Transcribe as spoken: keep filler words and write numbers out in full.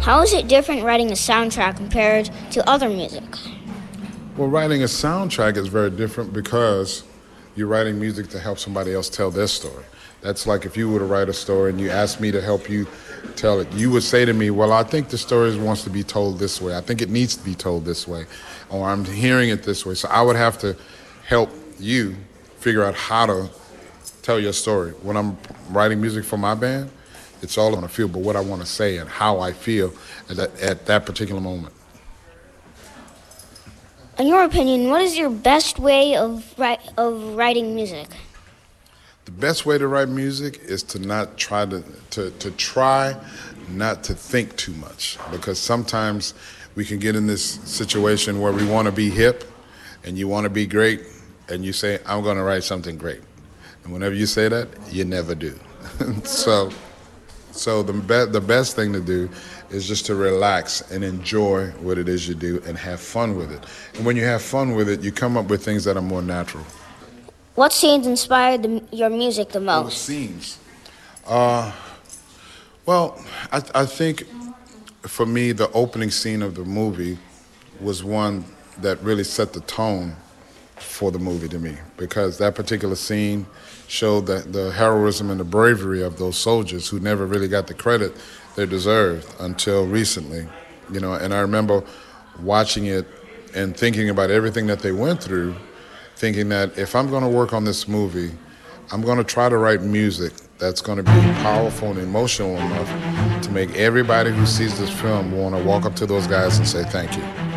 How is it different writing a soundtrack compared to other music? Well, writing a soundtrack is very different because you're writing music to help somebody else tell their story. That's like if you were to write a story and you asked me to help you tell it. You would say to me, well, I think the story wants to be told this way. I think it needs to be told this way. Or I'm hearing it this way. So I would have to help you figure out how to tell your story. When I'm writing music for my band, it's all on the feel, but what I want to say and how I feel at that, at that particular moment. In your opinion, what is your best way of ri- of writing music? The best way to write music is to not try to, to, to try not to think too much, because sometimes we can get in this situation where we want to be hip and you want to be great and you say, I'm going to write something great. And whenever you say that, you never do. so so the, be- the best thing to do is just to relax and enjoy what it is you do and have fun with it. And when you have fun with it, you come up with things that are more natural. What scenes inspired the, your music the most? Oh, the scenes. Uh, well, I, I think for me, the opening scene of the movie was one that really set the tone for the movie to me, because that particular scene showed that the heroism and the bravery of those soldiers who never really got the credit they deserved until recently. You know, and I remember watching it and thinking about everything that they went through, thinking that if I'm going to work on this movie, I'm going to try to write music that's going to be powerful and emotional enough to make everybody who sees this film want to walk up to those guys and say thank you.